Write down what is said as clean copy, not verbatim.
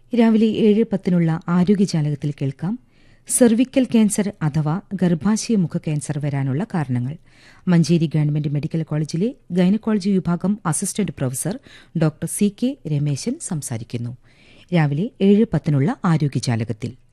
രാവിലെ 7:10 ആരോഗ്യജാലകത്തിൽ കേൾക്കാം. Cervical cancer അഥവാ ഗർഭാശയ മുഖ ക്യാൻസർ വരാനുള്ള കാരണങ്ങൾ. മഞ്ചേരി ഗവൺമെന്റ് മെഡിക്കൽ കോളേജിലെ ഗൈനക്കോളജി വിഭാഗം assistant professor doctor CK Rameshan സംസാരിക്കുന്നു. രാവിലെ 7:10 ആരോഗ്യജാലകത്തിൽ.